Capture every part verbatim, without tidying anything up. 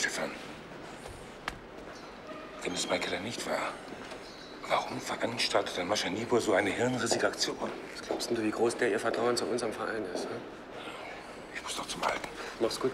Stefan. Wenn es Michaela nicht war, warum veranstaltet dann Mascha Niebuhr so eine hirnrissige Aktion? Was glaubst du, wie groß der ihr Vertrauen zu unserem Verein ist? Ne? Ich muss doch zum Alten. Mach's gut.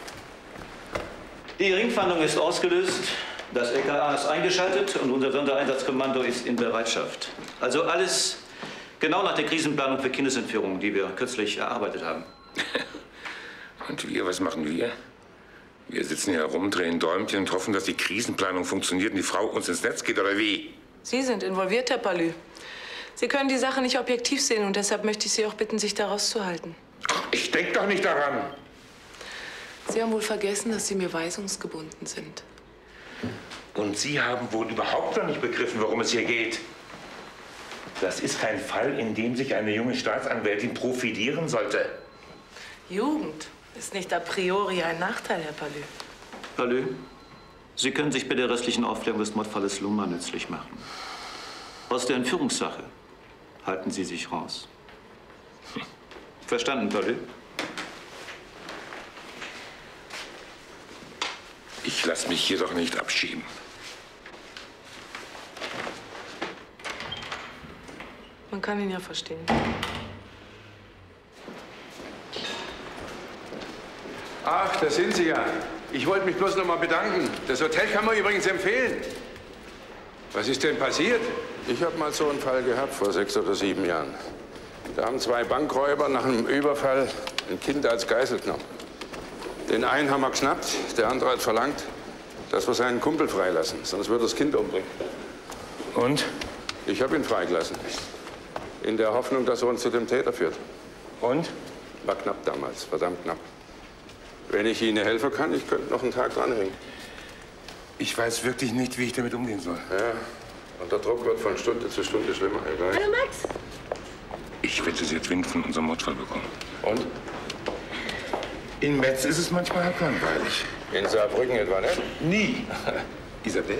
Die Ringfahndung ist ausgelöst, das L K A ist eingeschaltet und unser Sondereinsatzkommando ist in Bereitschaft. Also alles genau nach der Krisenplanung für Kindesentführung, die wir kürzlich erarbeitet haben. Und wir, was machen wir? Wir sitzen hier herum, drehen Däumchen und hoffen, dass die Krisenplanung funktioniert und die Frau uns ins Netz geht, oder wie? Sie sind involviert, Herr Palü. Sie können die Sache nicht objektiv sehen und deshalb möchte ich Sie auch bitten, sich da rauszuhalten. Ich denke doch nicht daran. Sie haben wohl vergessen, dass Sie mir weisungsgebunden sind. Und Sie haben wohl überhaupt noch nicht begriffen, worum es hier geht. Das ist kein Fall, in dem sich eine junge Staatsanwältin profilieren sollte. Jugend ist nicht a priori ein Nachteil, Herr Palü. Palü, Sie können sich bei der restlichen Aufklärung des Mordfalles Lummer nützlich machen. Aus der Entführungssache halten Sie sich raus. Verstanden, Palü? Ich lasse mich hier doch nicht abschieben. Man kann ihn ja verstehen. Ach, da sind Sie ja. Ich wollte mich bloß noch mal bedanken. Das Hotel kann man übrigens empfehlen. Was ist denn passiert? Ich habe mal so einen Fall gehabt vor sechs oder sieben Jahren. Da haben zwei Bankräuber nach einem Überfall ein Kind als Geisel genommen. Den einen haben wir geschnappt, der andere hat verlangt, dass wir seinen Kumpel freilassen, sonst wird das Kind umbringen. Und? Ich habe ihn freigelassen. In der Hoffnung, dass er uns zu dem Täter führt. Und? War knapp damals, verdammt knapp. Wenn ich Ihnen helfen kann, ich könnte noch einen Tag dranhängen. Ich weiß wirklich nicht, wie ich damit umgehen soll. Ja, und der Druck wird von Stunde zu Stunde schlimmer. Hallo Max. Ich wette, sie hat Wind von unserem Mordfall bekommen. Und? In Metz ist es manchmal halt langweilig. In Saarbrücken etwa, ne? Nie. Isabel?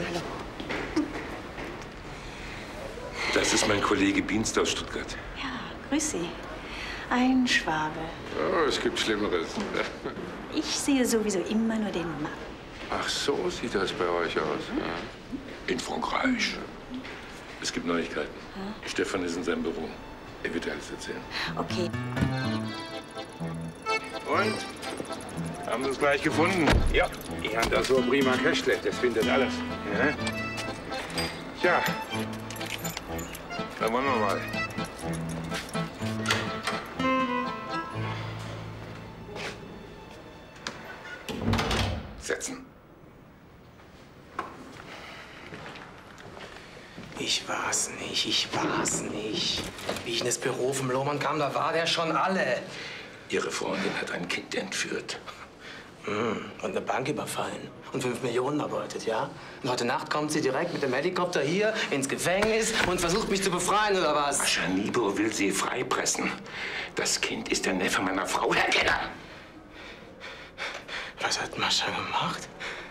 Das ist mein Kollege Bienst aus Stuttgart. Ja, grüß Sie. Ein Schwabe. Oh, es gibt Schlimmeres. Ich sehe sowieso immer nur den Mann. Ach, so sieht das bei euch aus. Ja. In Frankreich. Es gibt Neuigkeiten. Hm? Stefan ist in seinem Büro. Er wird dir alles erzählen. Okay. Und? Haben Sie es gleich gefunden? Ja, ich habe da so ein prima Kästle. Das findet alles. Ja. Tja. Dann wollen wir mal. Setzen. Ich war's nicht, ich war's nicht. Wie ich in das Büro vom Lohmann kam, da war der schon alle. Ihre Freundin hat ein Kind entführt. Hm, und eine Bank überfallen. Und fünf Millionen erbeutet, ja? Und heute Nacht kommt sie direkt mit dem Helikopter hier ins Gefängnis und versucht, mich zu befreien, oder was? Mascha Niebuhr will sie freipressen. Das Kind ist der Neffe meiner Frau, Herr Keller. Was hat Mascha gemacht?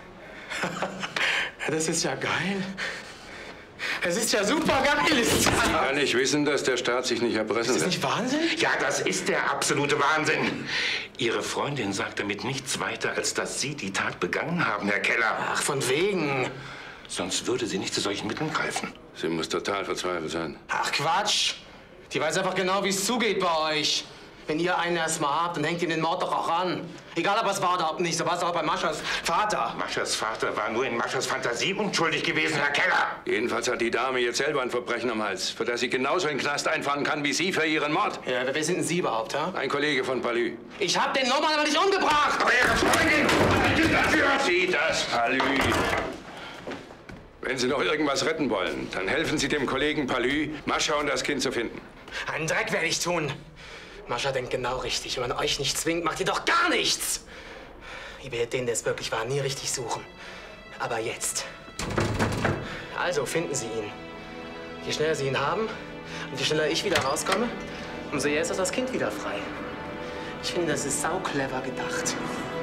Das ist ja geil. Es ist ja super geil. Ist das. Ich kann nicht wissen, dass der Staat sich nicht erpressen Ist das lässt. nicht Wahnsinn? Ja, das ist der absolute Wahnsinn. Ihre Freundin sagt damit nichts weiter, als dass Sie die Tat begangen haben, Herr Keller. Ach, von wegen. Sonst würde sie nicht zu solchen Mitteln greifen. Sie muss total verzweifelt sein. Ach, Quatsch. Die weiß einfach genau, wie es zugeht bei euch. Wenn ihr einen erst mal habt, dann hängt ihr den Mord doch auch an. Egal, ob es war oder ob nicht, so war es auch bei Maschas Vater. Maschas Vater war nur in Maschas Fantasie unschuldig gewesen, Herr Keller. Jedenfalls hat die Dame jetzt selber ein Verbrechen am Hals, für das sie genauso in den Knast einfahren kann wie Sie für Ihren Mord. Ja, wer sind denn Sie überhaupt, ha? Ein Kollege von Palü. Ich hab den Lohmann aber nicht umgebracht! Aber Ihre Freundin ist dafür. Sie das, Palü. Wenn Sie noch irgendwas retten wollen, dann helfen Sie dem Kollegen Palü, Mascha und das Kind zu finden. Einen Dreck werde ich tun. Mascha denkt genau richtig. Wenn man euch nicht zwingt, macht ihr doch gar nichts. Ihr werdet den, der es wirklich war, nie richtig suchen. Aber jetzt. Also finden Sie ihn. Je schneller Sie ihn haben und je schneller ich wieder rauskomme, umso eher ist auch das Kind wieder frei. Ich finde, das ist sauclever gedacht.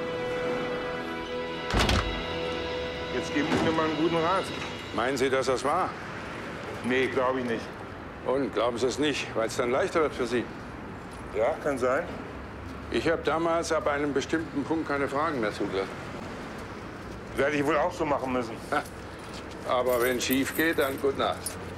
Jetzt geben Sie mir mal einen guten Rat. Meinen Sie, dass das war? Nee, glaube ich nicht. Und glauben Sie es nicht, weil es dann leichter wird für Sie? Ja, kann sein. Ich habe damals ab einem bestimmten Punkt keine Fragen mehr zugelassen. Werde ich wohl auch so machen müssen. Ha. Aber wenn schief geht, dann gute Nacht.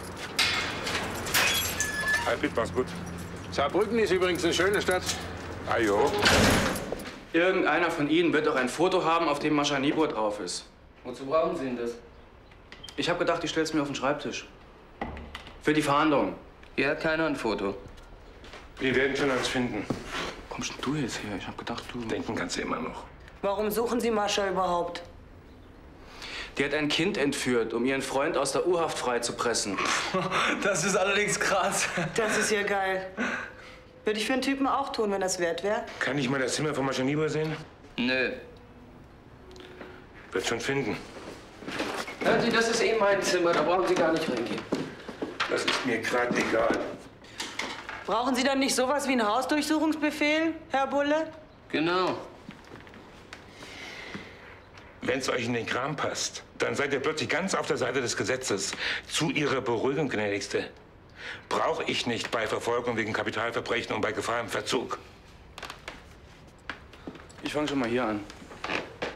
Hey, bitte, mach's gut. Saarbrücken ist übrigens eine schöne Stadt. Ajo. Irgendeiner von Ihnen wird doch ein Foto haben, auf dem Mascha Nibur drauf ist. Wozu brauchen Sie denn das? Ich habe gedacht, ich stelle es mir auf den Schreibtisch. Für die Fahndung. Hier hat keiner ein Foto. Wir werden schon eins finden. Kommst denn du jetzt her? Ich habe gedacht, du... Denken kannst du immer noch. Warum suchen Sie Mascha überhaupt? Die hat ein Kind entführt, um ihren Freund aus der U-Haft freizupressen. Das ist allerdings krass. Das ist ja geil. Würde ich für einen Typen auch tun, wenn das wert wäre. Kann ich mal das Zimmer von Mascha Nibur sehen? Nö. Wird schon finden. Hören Sie, das ist eh mein Zimmer, da brauchen Sie gar nicht reingehen. Das ist mir gerade egal. Brauchen Sie dann nicht sowas wie einen Hausdurchsuchungsbefehl, Herr Bulle? Genau. Wenn es euch in den Kram passt, dann seid ihr plötzlich ganz auf der Seite des Gesetzes. Zu Ihrer Beruhigung, gnädigste. Brauche ich nicht bei Verfolgung wegen Kapitalverbrechen und bei Gefahr im Verzug. Ich fange schon mal hier an.